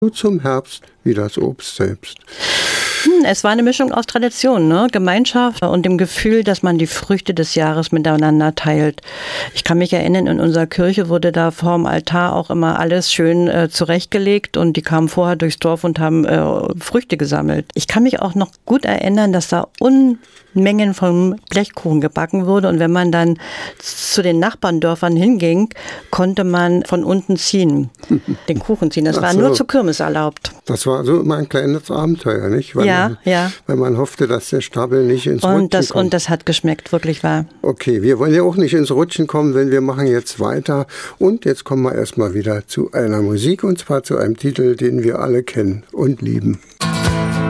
nur zum Herbst wie das Obst selbst. Es war eine Mischung aus Tradition, ne? Gemeinschaft und dem Gefühl, dass man die Früchte des Jahres miteinander teilt. Ich kann mich erinnern, in unserer Kirche wurde da vorm Altar auch immer alles schön zurechtgelegt und die kamen vorher durchs Dorf und haben Früchte gesammelt. Ich kann mich auch noch gut erinnern, dass da Unmengen von Blechkuchen gebacken wurde und wenn man dann zu den Nachbarndörfern hinging, konnte man von unten ziehen, den Kuchen ziehen. Das war nur zur Kirmes erlaubt. Das war so immer ein kleines Abenteuer, nicht? Weil man hoffte, dass der Stapel nicht ins Rutschen kommt. Und das hat geschmeckt, wirklich wahr. Okay, wir wollen ja auch nicht ins Rutschen kommen, denn wir machen jetzt weiter. Und jetzt kommen wir erstmal wieder zu einer Musik, und zwar zu einem Titel, den wir alle kennen und lieben.